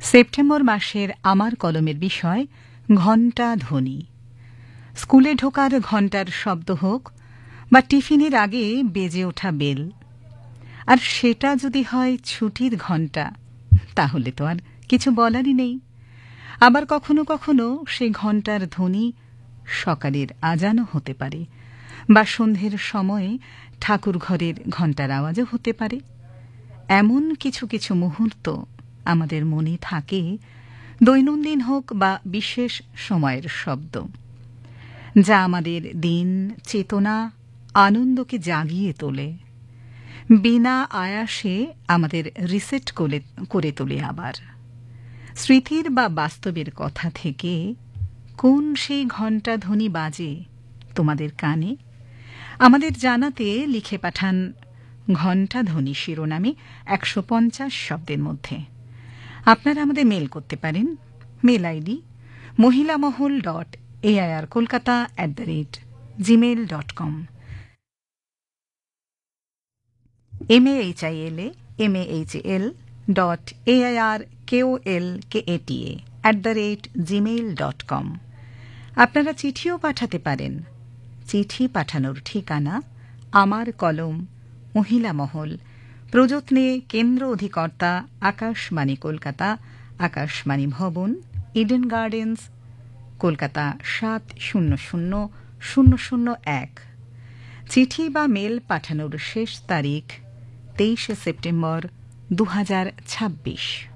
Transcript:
September মাসের আমার কলমের বিষয় ঘণ্টা ধ্বনি। স্কুলে ঢোকার ঘণ্টার শব্দ হোক বা টিফিনের আগে বেজে ওঠা বেল, আর সেটা যদি হয় ছুটির ঘণ্টা, তাহলে তো আর কিছু বলারই নেই। আবার কখনো কখনো সেই ঘণ্টার ধ্বনি সকালের আজানও হতে পারে, বা সন্ধ্যের সময়ে ঠাকুর ঘরের ঘণ্টার আওয়াজও হতে পারে। এমন কিছু কিছু মুহূর্ত আমাদের মনে থাকে, দৈনন্দিন হোক বা বিশেষ সময়ের শব্দ, যা আমাদের দিন, চেতনা, আনন্দকে জাগিয়ে তোলে, বিনা আয়াসে আমাদের রিসেট করে তোলে। আবার স্মৃতির বা বাস্তবের কথা থেকে কোন সেই ঘণ্টা ধ্বনি বাজে তোমাদের কানে, আমাদের জানাতে লিখে পাঠান ঘণ্টা ধ্বনি শিরোনামে ১৫০ শব্দের মধ্যে। আপনারা আমাদের মেল করতে পারেন। Mail ID mahilamahol.airkolkata@gmail.com, mahilamarkolkata@gmail.com। আপনারা চিঠিও পাঠাতে পারেন। চিঠি পাঠানোর ঠিকানা আমার কলম, মহিলা মহল, প্রযত্নে কেন্দ্র অধিকর্তা আকাশবাণী কলকাতা, আকাশবাণী ভবন, ইডেন গার্ডেন্স, কলকাতা ৭০০০০১। চিঠি বা মেল পাঠানোর শেষ তারিখ ২৩ সেপ্টেম্বর ২০২৬।